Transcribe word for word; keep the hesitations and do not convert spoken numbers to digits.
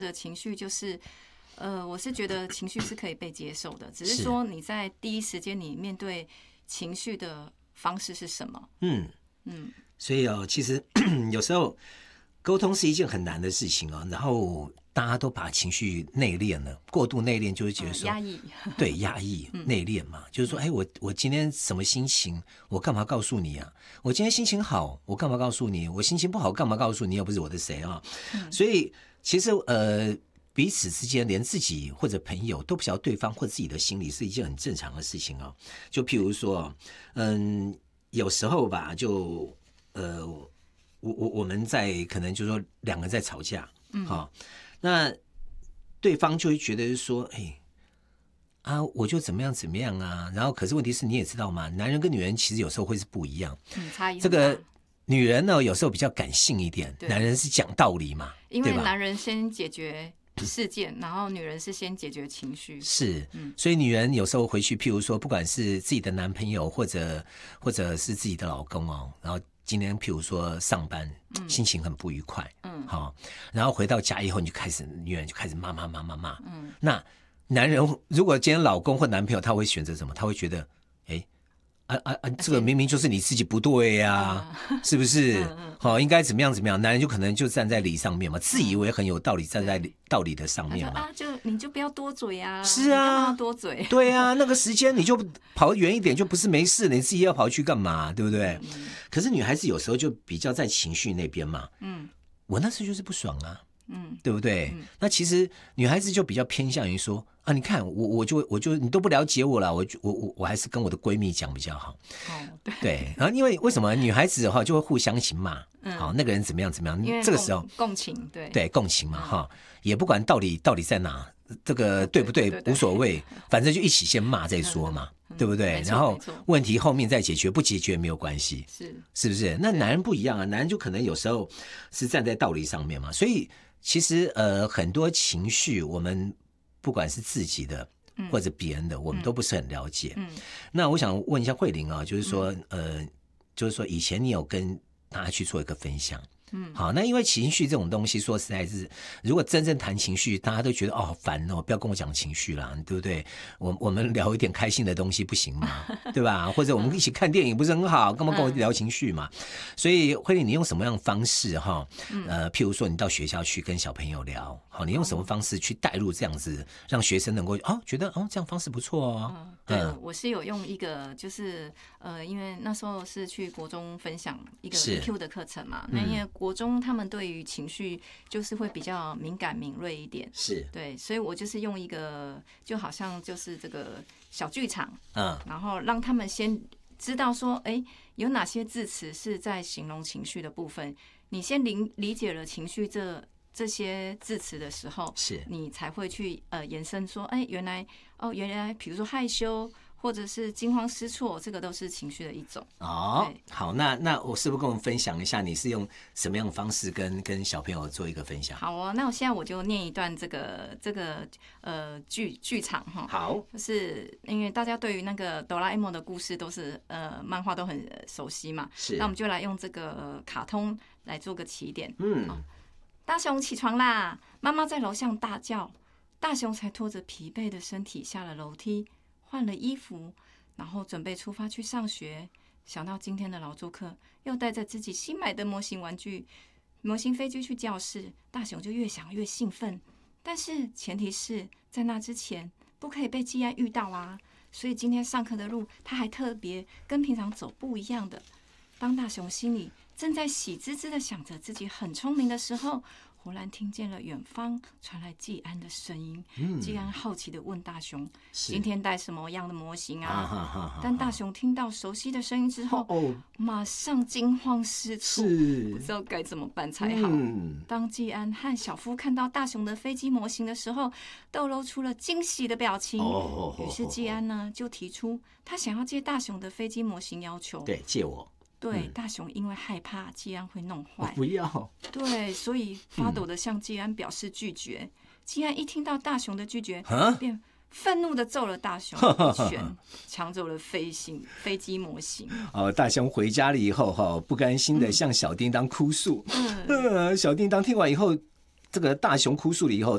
的情绪就是，呃，我是觉得情绪是可以被接受的，只是说你在第一时间你面对情绪的方式是什么？嗯嗯，所以哦，其实有时候沟通是一件很难的事情哦，然后大家都把情绪内敛了，过度内敛就是觉得说、 嗯、压抑， 对，压抑、内敛嘛，就是说，哎，我我今天什么心情，我干嘛告诉你啊？我今天心情好，我干嘛告诉你？我心情不好，干嘛告诉你？又不是我的谁啊？嗯、所以其实呃。彼此之间，连自己或者朋友都不晓得对方或自己的心理，是一件很正常的事情哦。就譬如说，嗯，有时候吧，就呃，我我我们在可能就是说两个人在吵架，嗯，好、哦，那对方就会觉得说，哎，啊，我就怎么样怎么样啊。然后，可是问题是，你也知道嘛，男人跟女人其实有时候会是不一样， 嗯，差异很大。 这个女人呢，有时候比较感性一点，男人是讲道理嘛， 因为男人先解决事件，然后女人是先解决情绪， 是，所以女人有时候回去，譬如说，不管是自己的男朋友，或者或者是自己的老公哦，然后今天譬如说上班，嗯、心情很不愉快，嗯，好、哦，然后回到家以后，你就开始，女人就开始骂骂骂骂骂，嗯，那男人如果今天老公或男朋友，他会选择什么？他会觉得，哎。啊啊啊！这个明明就是你自己不对呀、啊，嗯、是不是？好、嗯，应该怎么样怎么样？男人就可能就站在理上面嘛，自以为很有道理，站在道理的上面嘛。 啊，就你就不要多嘴啊！ 是啊， 多嘴。 对啊，那个时间你就跑远一点，就不是没事，你自己要跑去干嘛？对不对？嗯、可是女孩子有时候就比较在情绪那边嘛。嗯，我那时候就是不爽啊。嗯，对不对？嗯、那其实女孩子就比较偏向于说啊，你看我我就我就你都不了解我了，我我我我还是跟我的闺蜜讲比较好。哦，对。对，然后因为为什么女孩子哈就会互相情骂，嗯，好、哦、那个人怎么样怎么样，这个时候共情，对对共情嘛哈、嗯，也不管到底到底在哪，这个对不对，对对对无所谓，反正就一起先骂再说嘛。嗯、对不对？然后问题后面再解决，不解决没有关系，是是不是？那男人不一样啊，男人就可能有时候是站在道理上面嘛，所以其实呃很多情绪，我们不管是自己的或者别人的，嗯、我们都不是很了解。嗯，那我想问一下慧玲啊，就是说、嗯、呃，就是说以前你有跟大家去做一个分享。嗯，好，那因为情绪这种东西，说实在是，如果真正谈情绪，大家都觉得哦好烦哦，不要跟我讲情绪啦，对不对？我我们聊一点开心的东西不行吗？对吧？或者我们一起看电影不是很好，干嘛跟我聊情绪嘛？所以慧玲，你用什么样的方式哈？呃，譬如说你到学校去跟小朋友聊，好，你用什么方式去带入这样子，让学生能够哦觉得哦这样方式不错哦。 嗯，对，嗯、我是有用一个就是呃，因为那时候是去国中分享一个 E Q 的课程嘛，那因为国中他们对于情绪就是会比较敏感敏锐一点， 是对，所以我就是用一个就好像就是这个小剧场，嗯，然后让他们先知道说，哎，有哪些字词是在形容情绪的部分，你先理理解了情绪这这些字词的时候， 是你才会去呃延伸说，哎，原来哦，原来比如说害羞。或者是惊慌失措，这个都是情绪的一种。 哦，好，那那我是不是跟我们分享一下，你是用什么样的方式跟跟小朋友做一个分享？ 好哦，那我现在我就念一段这个这个呃剧剧场哈。 好， 就是因为大家对于那个哆啦 A 梦的故事都是呃漫画都很熟悉嘛， 是， 那我们就来用这个卡通来做个起点。嗯，大雄起床啦！妈妈在楼上大叫，大雄才拖着疲惫的身体下了楼梯。换了衣服，然后准备出发去上学。想到今天的劳作课，又带着自己新买的模型玩具、模型飞机去教室，大雄就越想越兴奋。但是前提是在那之前不可以被季安遇到啊，所以今天上课的路他还特别跟平常走不一样的。当大雄心里正在喜滋滋的想着自己很聪明的时候，忽然听见了远方传来季安的声音。嗯、季安好奇的问大雄：“今天带什么样的模型啊？”啊哈哈哈，但大雄听到熟悉的声音之后，哦哦马上惊慌失措，不知道该怎么办才好。嗯、当季安和小夫看到大雄的飞机模型的时候，都露出了惊喜的表情。哦、于是季安呢就提出他想要借大雄的飞机模型要求。 对，借我。 对，大雄因为害怕季安会弄坏， 不要。 对，所以发抖的向季安表示拒绝。季安一听到大雄的拒绝，便愤怒的揍了大雄一拳，抢走了飞行飞机模型。 哦，大雄回家了以后，哈，不甘心的向小叮当哭诉。嗯，小叮当听完以后，这个大雄哭诉了以后，